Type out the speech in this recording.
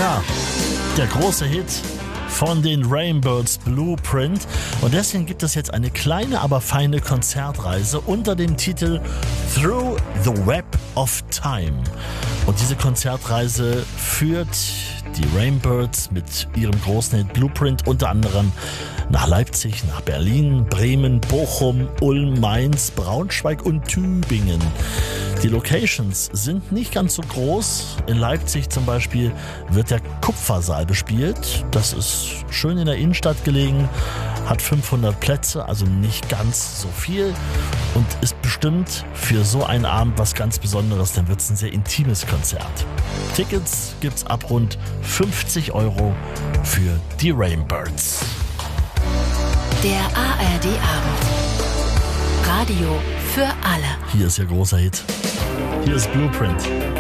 Ja, der große Hit von den Rainbirds, Blueprint. Und deswegen gibt es jetzt eine kleine, aber feine Konzertreise unter dem Titel Through the Web of Time. Und diese Konzertreise führt die Rainbirds mit ihrem großen Hit Blueprint unter anderem nach Leipzig, nach Berlin, Bremen, Bochum, Ulm, Mainz, Braunschweig und Tübingen. Die Locations sind nicht ganz so groß. In Leipzig zum Beispiel wird der Kupfersaal bespielt. Das ist schön in der Innenstadt gelegen, hat 500 Plätze, also nicht ganz so viel und ist bestimmt für so einen Abend was ganz Besonderes, dann wird es ein sehr intimes Konzert. Tickets gibt's ab rund 50 € für die Rainbirds. Der ARD-Abend. Radio für alle. Hier ist Ihr großer Hit. Hier ist Blueprint.